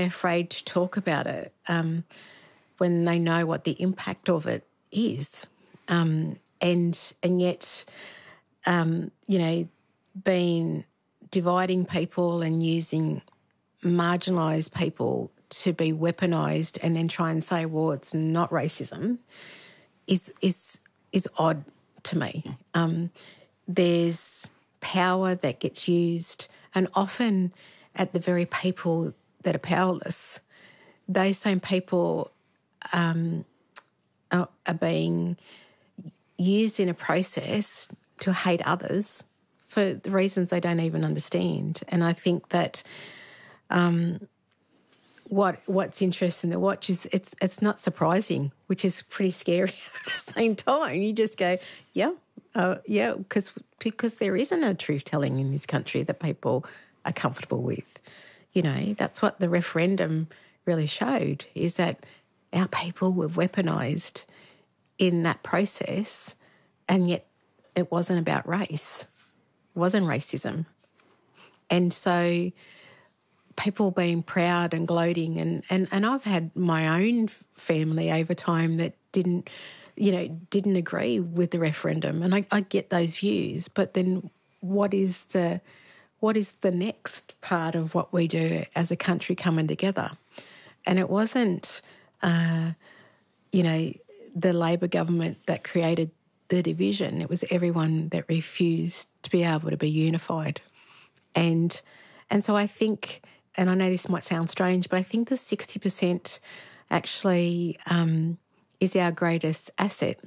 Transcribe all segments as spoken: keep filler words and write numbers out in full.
they're afraid to talk about it um, when they know what the impact of it is. Um, and and yet, um, you know, being dividing people and using marginalised people to be weaponised and then try and say, well, it's not racism, is is is odd to me. Um, there's power that gets used, and often at the very people that are powerless, those same people um, are, are being used in a process to hate others for the reasons they don't even understand. And I think that um, what what's interesting to watch is it's it's not surprising, which is pretty scary at the same time. You just go, yeah, uh, yeah, because because there isn't a truth telling in this country that people are comfortable with. You know, that's what the referendum really showed, is that our people were weaponised in that process, and yet it wasn't about race. It wasn't racism. And so people being proud and gloating, and, and, and I've had my own family over time that didn't, you know, didn't agree with the referendum, and I, I get those views, but then what is the what is the next part of what we do as a country coming together? And it wasn't, uh, you know, the Labor government that created the division. It was everyone that refused to be able to be unified. And and so I think, and I know this might sound strange, but I think the sixty percent actually um, is our greatest asset,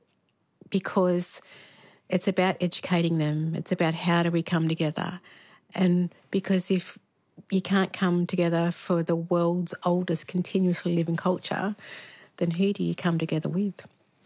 because it's about educating them. It's about how do we come together. And because if you can't come together for the world's oldest continuously living culture, then who do you come together with?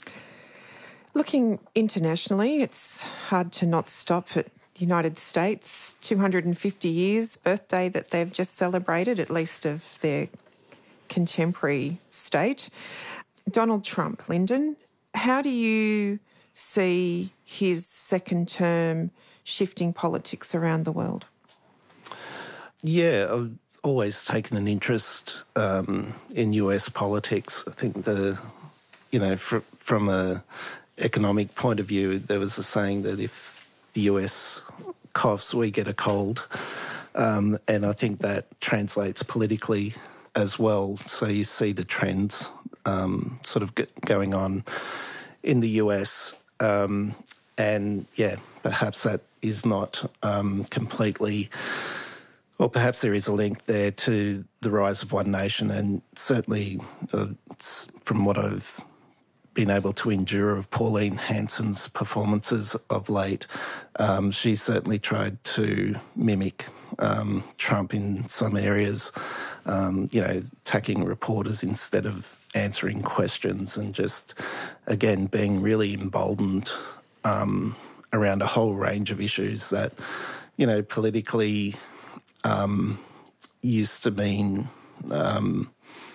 Looking internationally, it's hard to not stop at the United States, two hundred fifty years birthday that they've just celebrated, at least of their contemporary state. Donald Trump, Lyndon, how do you see his second term shifting politics around the world? Yeah, I've always taken an interest um, in U S politics. I think the, you know, fr- from a economic point of view, there was a saying that if the U S coughs, we get a cold. Um, and I think that translates politically as well. So you see the trends um, sort of get going on in the U S. Um, and, yeah, perhaps that is not um, completely... Or perhaps there is a link there to the rise of One Nation, and certainly uh, from what I've been able to endure of Pauline Hanson's performances of late, um, she certainly tried to mimic um, Trump in some areas, um, you know, attacking reporters instead of answering questions, and just, again, being really emboldened um, around a whole range of issues that, you know, politically... Um, used to mean um,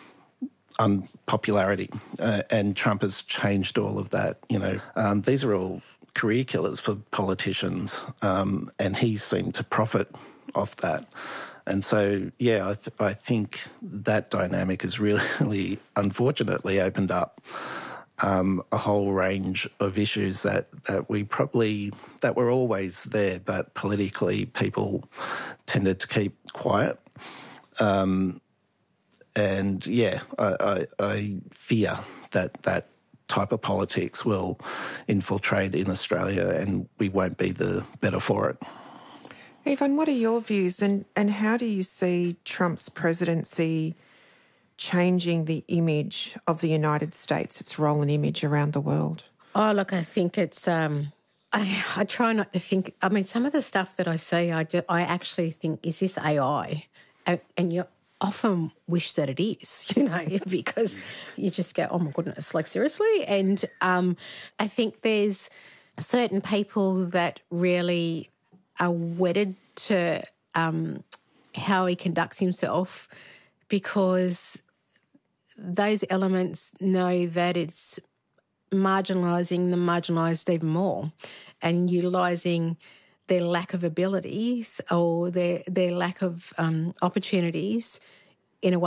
unpopularity, uh, and Trump has changed all of that. You know, um, these are all career killers for politicians, um, and he seemed to profit off that. And so, yeah, I, th- I think that dynamic has really, unfortunately, opened up Um, a whole range of issues that, that we probably, that were always there, but politically people tended to keep quiet. Um, and, yeah, I, I, I fear that that type of politics will infiltrate in Australia, and we won't be the better for it. Yvonne, what are your views, and, and how do you see Trump's presidency changing the image of the United States, its role and image around the world? Oh, look, I think it's... Um, I, I try not to think... I mean, some of the stuff that I see, I, do, I actually think, is this A I? And, and you often wish that it is, you know, because you just go, oh, my goodness, like, seriously? And um, I think there's certain people that really are wedded to um, how he conducts himself, because those elements know that it's marginalising the marginalised even more, and utilising their lack of abilities or their their lack of um, opportunities in a way